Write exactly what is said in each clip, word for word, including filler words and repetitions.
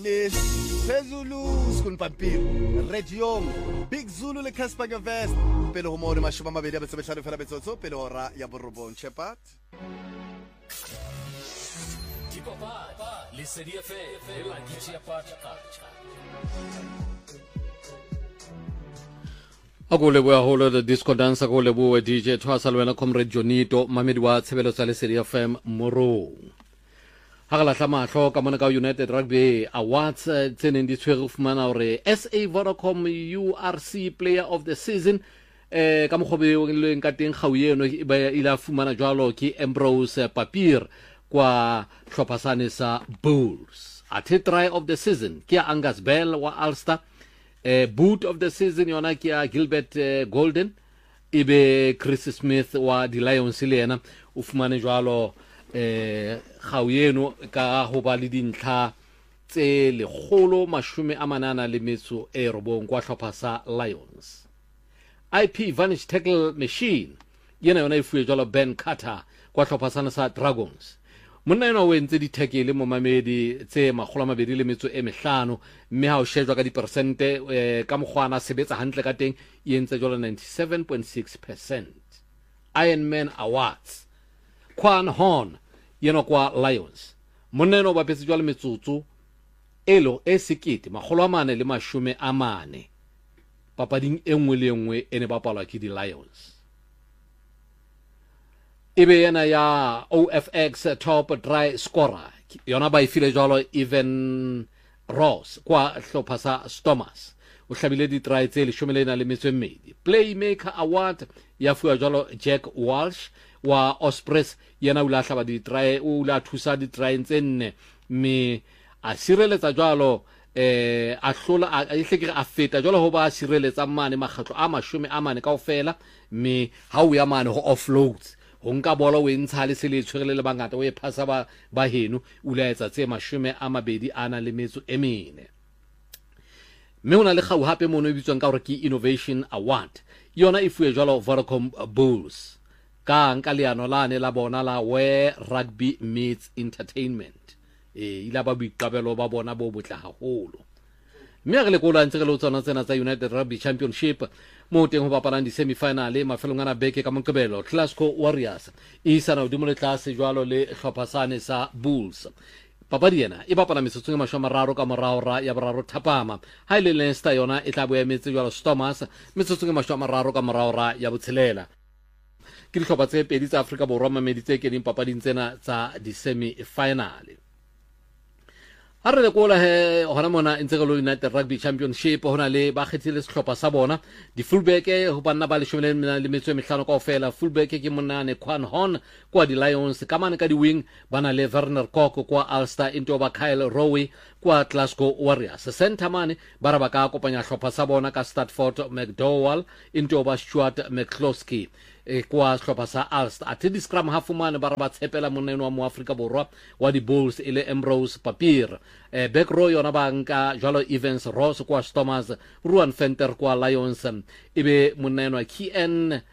Phezulu Skun Pampir Region Big Zulu le Casper Vest pelo mo re mashoma mabedi a betsebetlhano fela betsotso pelo ora ya borobong Shepat Tipapa le serie fe la dicia pacha Akule bua holo the disco dance akule bua D J Thwasa lwena comrade Jonito mamedi wa tshebelo tsa le serie F M Moro Hagala tlama hlo ka mona ka United Rugby Awards tseneng di tshwere fumana hore S A Vodacom U R C Player of the Season eh ka mogobe le nka teng gau eno ba ila fumana jwalo ke Ambrose Papier kwa hlopasane sa Bulls athe try of the season ke Angus Bell wa Ulster eh boot of the season yona ke Gilbert eh, Golden ibe Chris Smith wa di Lions le yena o fumane jwalo eh gaueno ka ho ba le dintlha tse le kgolo mashume a manana le metso e robong kwa hlopha sa Lions I P Vanish Tackle Machine yena yona e fuwe jwalo Ben Carter kwa hlopha sana sa Dragons monna yena o entse di tackle mo mamedi tse makgolo a mabedi le metso e mehlano mme ha o shejwa ka di persente eh, ka mogwana sebetsa hantle ka teng e entse jwalo ninety-seven point six percent Iron Man Awards Quan Horn yena kwa Lions monna yena o bapetse jwalo metsotso elo e sekete magolo a mane le mashume a mane papading e nngwe le nngwe ene ba palwa ke di Lions ebe yena ya O F X top try scorer yona ba ifile jwalo Evan Ross kwa hlopha sa Stormers o hlabile di try tse le shumelena le metso e mmedi Playmaker Award ya fuwa jwalo Jack Walsh wa Ospreys yena ula hlaba di try ula thusa di try ntsenne me a sireletsa jwalo eh a hlola a ihlekere a feta jwalo ho ba sireletsa mane makgatlo a mashume a mane kaofela me ha o ya mane ho offloads ho nka bola o entsha le se le tshwerele le bangata o e phasa ba ba heno ula etsa tse mashume a mabedi ana le metso e mene me ona le gau hape mono e bitswang ka hore ke Innovation Award yona e fuwe jwalo Vodacom Bulls ka nka leano lane la bona la Where Rugby Meets Entertainment e ila ba boiqabelo ba bona bo botle haholo mme re le kola ntse re lo tsona tsena tsa United Rugby Championship mo teng ho bapalang di semi-final mafelong ana beke ka Monkebelo Glasgow Warriors e sana hodimo le tlase jwalo le hlopasane sa Bulls papadi yena e bapala metsotso e mashome a mararo ka morao ra ya boraro thapama ha ile Leicester yona e tla boemetse jwalo Stormers metsotso e mashome a mararo ka morao ra ya botshelela ke dihlopha tse pedi tsa Afrika Borwa mamedi tse keneng papading tsena tsa di semi-final ha re le kola he hona mona ntse re lo United Rugby Championship hona le ba khethile sehlopha sa bona di fullback ho banna ba le shome le metso e mehlano kaofela fullback ke monane Quan Horn kwa di Lions ka mane ka di wing bana le Werner Kok kwa Ulster into ba Kyle Rowe kwa Glasgow Warriors center mane bara ba ka kopanya hlopha sa bona ka Stratford McDowell into ba Stuart McCloskey e kwa hlopha sa Ulster a tedi scrum hafu mane bara ba tshepela moneno wa mo Afrika Borwa wa di Bulls ile Ambrose Papier eh, back row yona ba nka jwalo Evans Ross kwa Stormers Ruan Venter kwa Lions ibe moneno wa Kian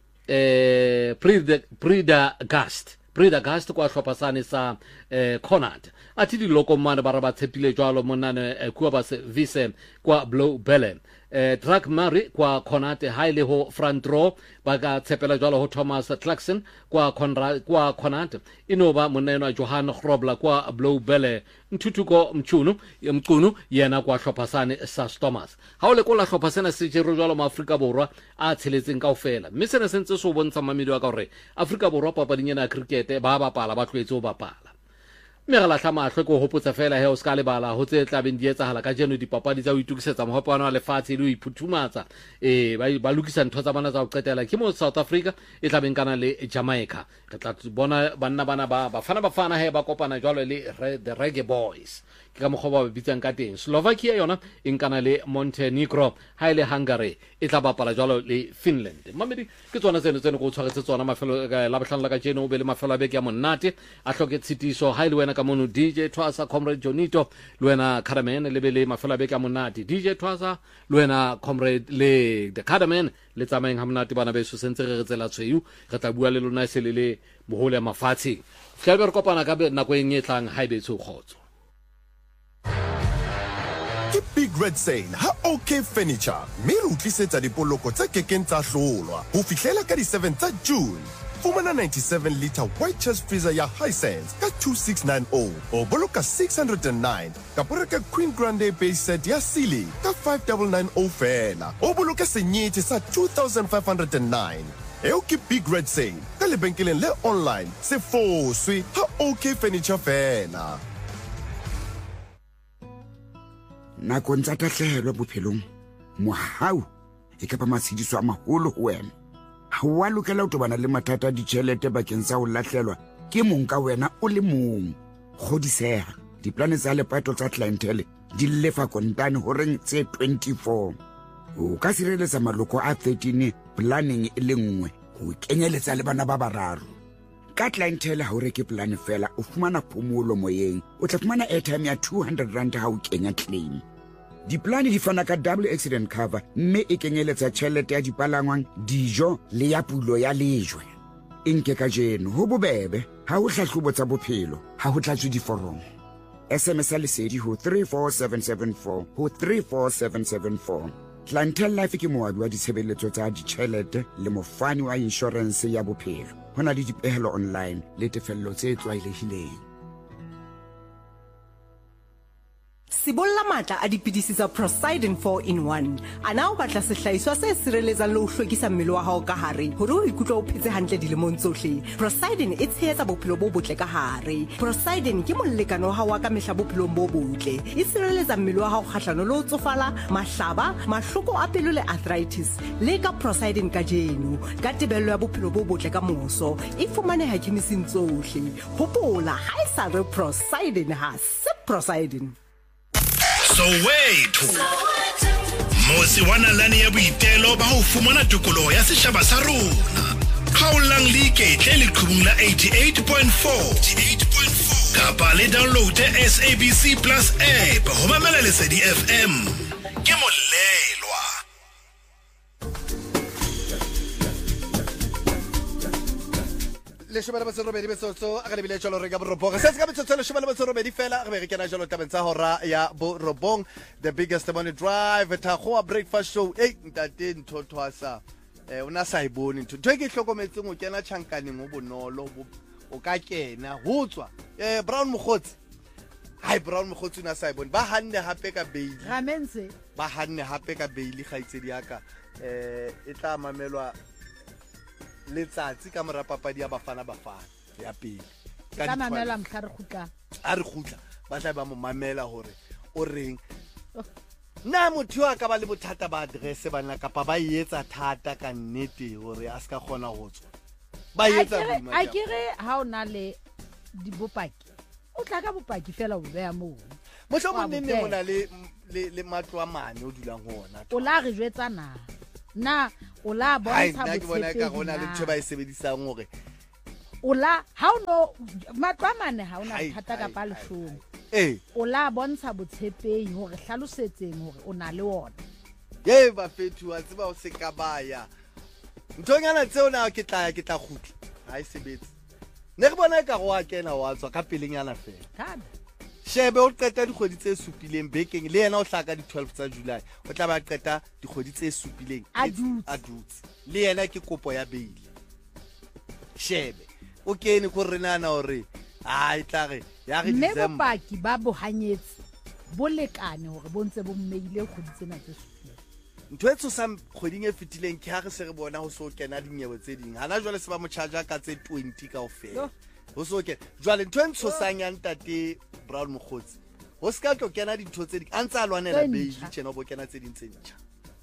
eh Prida Prida Gast Prida Gast kwa hlopha sa eh, Connacht ati di loko mane bara ba tshepile jwalo monane eh, kwa ba vice kwa Blue Bell eh Drake Murray kwa Connacht haile ho front row baga tshepela jwalo ho Thomas Clarkson kwa Conrad kwa Connacht inoba moneno Johan Grobler kwa Blue Bell nthutuko mchunu mchunu yena kwa hlopha sa Stormers ha o le kola hlopha sena se jero jwalo ma Afrika Borwa a tsheletseng kaofela mme sena sentse so bontsha mamedi wa ka hore Afrika Borwa papading ena cricket ba bapala ba tlwetse o bapala mme ga lahla mahlo go hopotsa fela he o ska le bala ho tse tla beng di etsahala ka jeno dipapadi tsa o itukisetsa mohopano wa lefatshe le o iphuthumatsa eh ba lukisa ntho tsa bana tsa o qetela ke mo South Africa e tla beng kana le Jamaica re tla bona banna bana ba bafana bafana he ba kopana jwalo le the Reggae Boys ke ka moghoba ba bitsang ka teng Slovakia yona e nkana le Montenegro ha ile Hungary e tla bapala jwalo le Finland mamedi ke tsona tseno tseno go tshwaretse tsona mafelo la bohlano la ka jeno o be le mafelo a beke ya monate a hloke tshitiso ha ile wena ka mono D J Thwasa comrade Jonito le wena Cardamene le be le mafelo a beke ya monate D J Thwasa le wena comrade le the Cardamene le tsamayeng ha monate bana beso sentse re re tsela tshweu re tla bua le lona se le le mohole mafatshe hlebe re kopana ka nako e ngetlang ha e be tso khotso ke Big Red Sale ha OK Furniture. Me re utlisetsa dipoloko tse kekeng tsa hlolwa. Ho fihlela ka di seven tsa June. Fumana ninety-seven litre white chest freezer ya Hisense ka two six nine zero o boloka six hundred nine ka poreka Queen Grande base set ya Sealy ka five nine nine zero fela o boloka senyete sa two thousand five hundred nine. Eo ke Big Red Sale ka lebenkeleng le online se foswe ha OK Furniture fela. Nakong tsa tahlehelo bophelong mohau e ka ba matshediso a maholo ho wena. Ha wa lokela ho tobana le mathata a ditjhelete bakeng sa ho lahlelwa ke mong ka wena o le mong. Kgodiseha diplane tsa lepato tsa clientele di lefa kontane ho reng tse twenty-four. O ka sireletsa maloko a thirteen planning e le nngwe ho kenyeletsa le bana ba bararo. Ka clientele ha o reke plan fela o fumana phomolo moyeng. O tla fumana airtime ya two hundred rand ha o kenya claim. Diplane di fana ka double accident cover mme e kenyeletsa tjhelete ya dipalangwang, dijo le ya pulo ya lejwe. Inke ka jeno ho bobebe ha o hlahlobo tsa bophelo ha ho tlatswe diforomo. S M S a lesedi ho three four seven seven four ho three four seven seven four. Clientele Life ke moabi wa ditshebeletso tsa ditjhelete le mofani wa insurance ya bophelo. Hona le dipehelo online le tefello tse tlwaelehileng. Sibolla matla a dipidisi tsa Prosidin four in one. Ana o batla sehlahiswa se sireletsang le ho hlwekisa mmele wa hao ka hare hore o ikutlwe o phetse hantle dilemong tsohle. Prosidin e tshehetsa bophelo bo botle ka hare. Prosidin ke molekane wa hao wa ka mehla bophelong bo botle. E sireletsa mmele wa hao kgahlano le ho tsofala, mahlaba, mahloko a pelo le arthritis. Le ka Prosidin ka jeno ka tebello ya bophelo bo botle ka moso. E fumaneha kemising tsohle. Hopola ha e sa re Prosidin ha se Prosidin. Soweto Mosi wana lani ya boitelo ba ho fumana tokoloho ya seshaba sa rona. Khaolang le iketle le qhubung la eighty-eight point four kapa le download S A B C Plus app ho mamela Lesedi F M ke molelwa. Le shobela ba serobedi besotso a ka lebile tsholo re ka borobong se se ka betso le shobela ba serobedi fela re be re kena jalo tabentsa hora ya borobong the biggest money drive tha go a breakfast show eh ntate nthothwasa eh una sa iboni ntho ntho ke hlokometse mo kena tjhankaneng o bonolo o ka kena ho tswa eh Brown Mogotsi hai Brown Mogotsi una sa iboni ba hanne hape ka beili ramense ba hanne hape ka beili gaitsedi yaka eh e tla mamelwa letsatsi ka mora papadi ya bafana bafana ya pele ka mamela mhla re khutla a re khutla ba tla ba mo mamela hore o reng na motho a ka ba le bothata ba address bana kapa ba yetsa thata ka nnete hore a ska khona ho tswa ba yetsa boima a kire ha ona le dibopaki o tla ka bopaki fela o beya mo mo tlo mo nne mo na le le matlo a mane o dulang hona o la re jwetsana na o la bontsha botshepehi bona ka gona le ntho ba e sebedisang hore o la ha o no matwamane ha ona thata ka pa leshome eh o la bontsha botshepehi hore hlalosetseng hore o na le wona ye ba fethu a tseba o se ka baya ntonyana tseo na ke tla ke tla khutla ha e sebetse ne re bona ka go a kena wa tswa ka pelenyana fela kana shebe o qeta dikgwedi tse supileng bekeng le yena o hlaka di twelve tsa July o tla ba qeta dikgwedi tse supileng adults le yena ke kopo ya beili shebe o kene go renana hore ha e tla re ya re December me bopaki ba bohanyetsi bo lekane hore bontse bo mmeile kgwedi tsena tse supileng ntho e tsosa kgweding e fetileng ke ha re se re bona ho so kena dinyewe tse ding hana jwale se ba mo charge ka tse twenty ka ofela ho so ke jwale ntho e ntshosang ya ntate Brown Mogotsi ho ska tlo kena dintho tse ding antsa lwanela beili tjena bo kena tse ding tse ntjha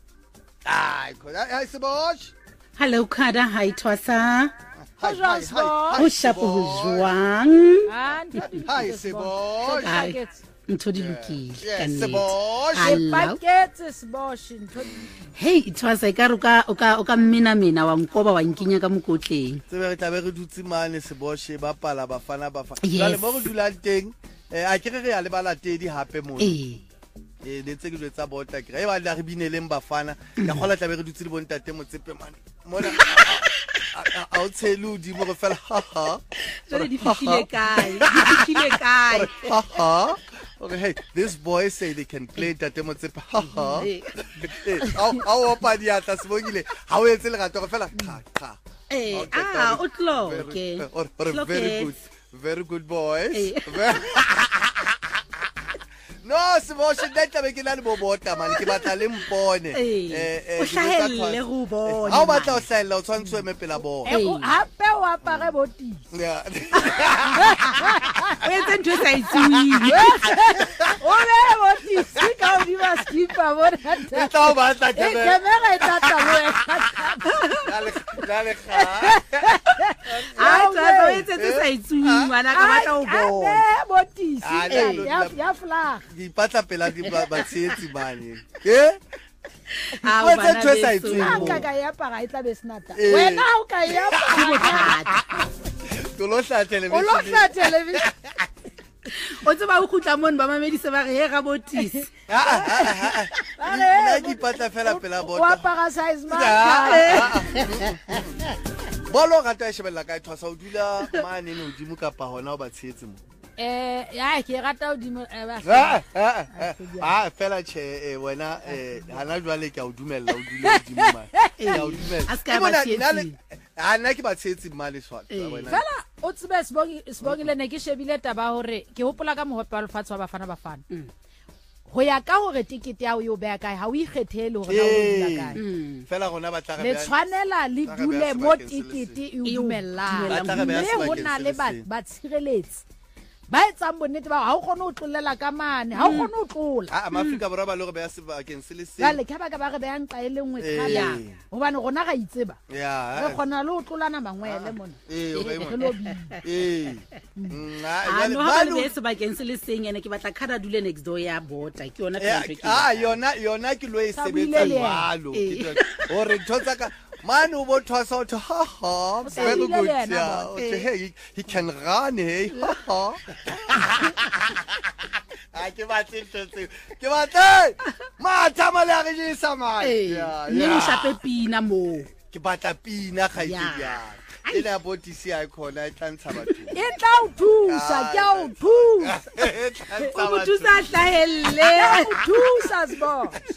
ai khola ai Sebosh hello Khada hi Twasa hi hi hi ho shapo ho jwang hi Sebosh ntho di lokile ka nne Sebosh paketse Sebosh ntho hey Twasa ka ruka o ka o ka mmina mina wa nkoba wa nkinya ka mokotleng tsebe re tla be re dutse mane Sebosh ba pala bafana bafana jwale mo go dulang teng eh a ke re ya le balatedi hape mo eh eh le tse ke jwetsa bota ke re ba la re bineleng bafana ya khola tla be re dutse le bontate motsepe mane mona a o tseludi mo go fela ha ha re di fitile kae di fitile kae ha ha Okay, hey, these boys say they can play Tate Motsepe. Ha ha. How opa diatla Sibongile. How etse le gato go fela kha kha. Eh, ah, o tlo. Okay. Or or very good. Very good boys. No, Siboshe data be ke na le bobota man ke batla le mpone. Eh, o hlahelle go bona. Ha o batla o hlahella o tshwantswe me pela bona. E go hape wa pare boti. Yeah. O etse ntwe sa itsui. O le boti sika o di ba skipa bona. E tla ba tla E kamera e tata lo. Dale dale kha. Ah, tsa o etse ntwe sa itsui ngwana ka batla o bona. Ah, boti. Ya ya flag. Di patla pela di ba tsetsi bane. Eh? Ah, o tsa tse sa itse Ah, mo. ka ka ya para itla be snata. Wena o ka ya para. To lo hla O lo television. hla television. o tseba o khutla mone ba mamedise ba re he ga botisi. Ah ah ah. Nna di patla fela pela Wa bota. para size man. Bolo ga ta shebella ka ithosa o dula mane no dimo ka pa hona o ba tshetse mo. Eh, ya ke rata o di mo eh ba. Ah ah ah fela che wena eh hana jwale ke a o dumella o dule dimo mane. Ke a o dumella. A ska ba tshetse. Ah nna ke ba tshetse male swat wena. Fela o tsebe sibongi sibongile ne ke shebile taba hore ke hopola ka mohope wa lefatshe wa bafana bafana. Ho ya ka hore tikete ya o yo beya kae ha o ikgethele hore na o dula kae. Fela gona ba tla ga Le tshwanela le dule mo tikete e o dumella. Ba tla ga beya Le ho sebakeng na se le le ba seng. ba tshireletsi. Ba etsang bonnete ba ha o kgone ho tlolela ka mane, ha o kgone ho tlola. Ah Maafrika Borwa ba le go beya sebakeng se le seng. Jale ke ba ka ba re beang qa e le nngwe thata. Hobane rona ga itseba. Yeah. Re kgona le ho tlolana mangwele mona. Eh o ga Re lo bi. Eh. Ah, no ha ba le se ba ke se le seng ene ke batla khada dule next door ya bota ke yona Yeah, ke. ah yona yona ke lo e sebetsa buile le jwalo Eh. hore thotsa ka mane o bo thosa o tho ha ha very buile good le yena yeah bo. o tho, hey he- he can run hey ha ha a ke batle ntse ke batle matha male a re jisa man Eh, yeah ne o yeah shape pina mo. ke batla pina ga Yeah. itse ya ena botisi a khona e tlantsa batho E tla o thusa, ke a o thusa. e tlantsa O batho thusa hlahelle. O thusa sbo.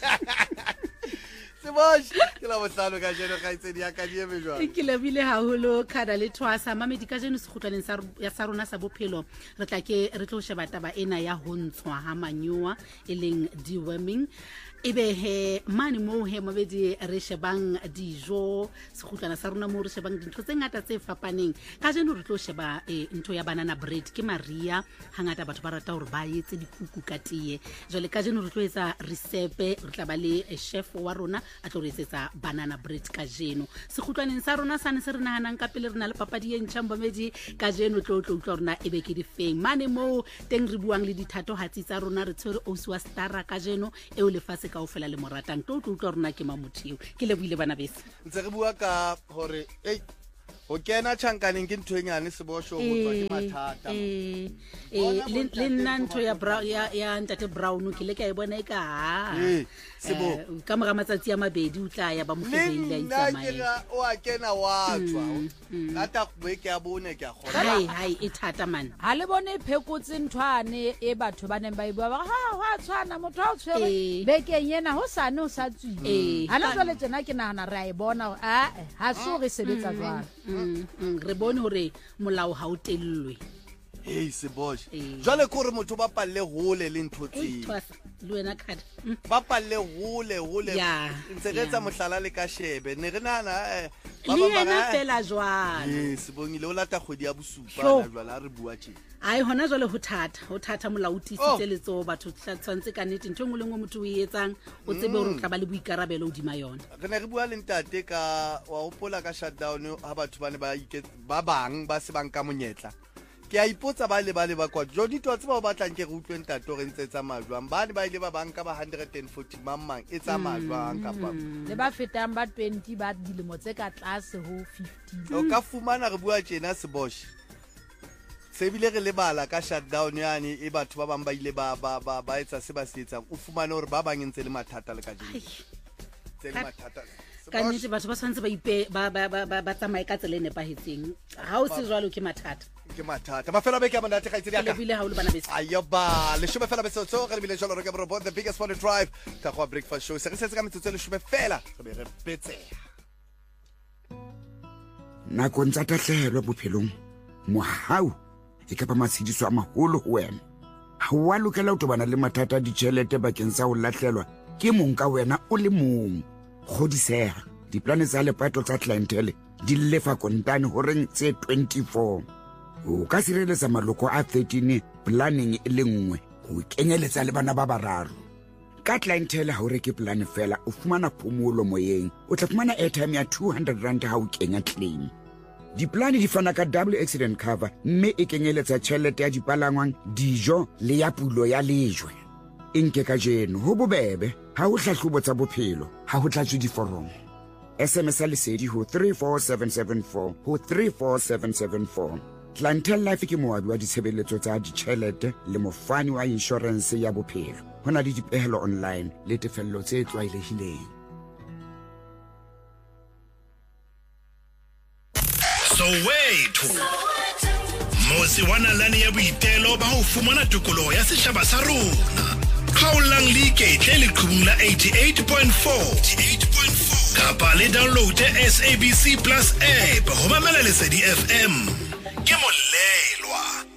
Sebosh ke la botlalo ka jeno ga itse di ya ka di eme jwang ke lebile haholo khada le twasa mamedi ka jeno sekhutlwaneng sa ya sa rona sa bophelo re tla ke re tlo sheba taba ena ya ho ntshwa ha manyoa e leng deworming ebe he mane mo he mabedi re shebang dijo sekhutlwana sa rona mo re shebang dintho tse ngata tse fapaneng ka jeno re tlo sheba eh, ntho ya banana bread ke Maria hangata batho ba rata hore ba etse dikuku ka tie jole ka jeno re tlo etsa recipe re tla ba le eh, chef wa rona a tlo re etsetsa banana bread ka jeno sekhutlwaneng sa rona sane se re nahanang ka pele re na le papadi e ntšha mbamedi ka jeno tlo tlo tlo rona ebe ke di feng mane mo teng re buang le dithato hatsi tsa rona re tshwere o wa stara ka jeno e o lefase ka o fela le moratang tlo tlo tlo rona ke mamothio ke le buile bana bese ntse re bua ka hore ei o kena tšhankaneng ke ntho e nyane sebosho go tswa ke mathata eh eh le le nna ntho ya brown ya ya ntate brown ke le ka e bona e ka ha Eh, Sebo. Eh, ka moga matsatsi a mabedi o tla ya ba mo le febeile a nna ke itsamaye ga o a kena wa tswa ata be ke a bone ke a kgona hai hai e thata man Ha le bone phekotse nthwane e batho ba neng ba e bua ba re, ha wa tshwana motho a o tshwere Eh. bekeng yena ho sane o sa Eh. tswile. Ha le jwale tsena ke nahana re a e bona hore a ha so re sebetsa jwalo. Mm, mm, re bone hore molao ha o tellwe hey sebosho Eh. jwale ke gore motho ba palle hole le ntho eh tseo twasa le wena khada Mm. ba palle hole hole Yeah, ntse re etsa mohlala le ka shebe ne re nana eh ba le bang ba yena re, fela jwalo eh sebongile o lata kgwedi ya bosupa Sure. na jwale a re bua tjena ai hona jwale ho thata ho thata molao o Oh. tisitse letso batho tla tshwantse ka nnete ntho engwe le ngwe motho o e etsang o tsebe hore o tla ba le boikarabelo hodima yona re ne re bua le ntate ka wa hopola ka shutdown ha batho ba ne ba ike ba bang ba se bang ka monyetla ke a ipotsa ba le ba le ba kwa jodi to tseba o batlang ke re utlwe ntate o re ntse tsa majwang ba ne ba ile ba bang ka ba one hundred forty mamang e tsa majwang kapa Le ba fetang ba twenty ba dilemo tse ka tlase ho fifty. o ka fumana re bua tjena sebosh se bile re lebala ka shutdown yani e batho ba bang ba ile ba ba ba ba etsa se ba se etsang o fumane hore ba bang ntse le mathata le ka dino tse le mathata ka nnete batho ba tshwanetse ba ipe ba ba ba ba ba tsamaye ka tsela e nepahetseng ha o se jwalo ke mathata ke mathata mafelo a beke a monate ga itsedi aka lebile ha o le bana bese ayoba leshome fela metsotso re lebile jalo re ka borobong the biggest morning drive Thakgoa breakfast show se re setse ka metsotso e leshome fela re be re betseha nakong tsa tahlehelo bophelong mohau e ka ba matshediso a maholo ho wena ha wa lokela ho tobana le mathata a ditjhelete bakeng sa ho lahlelwa ke mong ka wena o le mong kgodiseha diplane tsa lepato tsa clientele di lefa kontane ho reng tse twenty-four o ka sireletsa maloko a thirteen planning e le nngwe ho kenyeletsa le bana ba bararo ka clientele ha o reke plan fela o fumana phomolo moyeng o tla fumana airtime ya two hundred rand ha o kenya claim diplane di fana ka double accident cover mme e kenyeletsa tjhelete ya dipalangwang dijo le ya pulo ya lejwe inke ka jeno ho bobebe ha o hlahlobo tsa bophelo ha ho tlatswe diforomo S M S a lesedi ho three four seven seven four ho three four seven seven four Clientele Life ke moabi wa ditshebeletso tsa ditjhelete le mofani wa insurance ya bophelo hona le dipehelo online le tefello tse tlwaelehileng So wait Mosi wana lani ya boitelo ba ho fumana tokoloho ya setjhaba sa rona Khaolang le iketle le qhubung la eighty-eight point four kapa le download S A B C Plus app ho mamela Lesedi F M